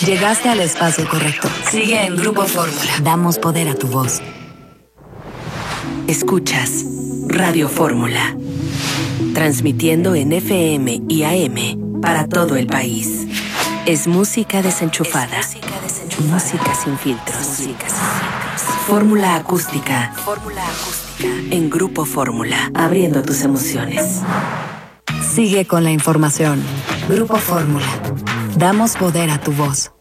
Llegaste al espacio correcto. Sigue en Grupo Fórmula. Damos poder a tu voz. Escuchas Radio Fórmula, transmitiendo en FM y AM para todo el país. Es música desenchufada. Música sin filtros. Fórmula acústica. En Grupo Fórmula, abriendo tus emociones. Sigue con la información. Grupo Fórmula. Damos poder a tu voz.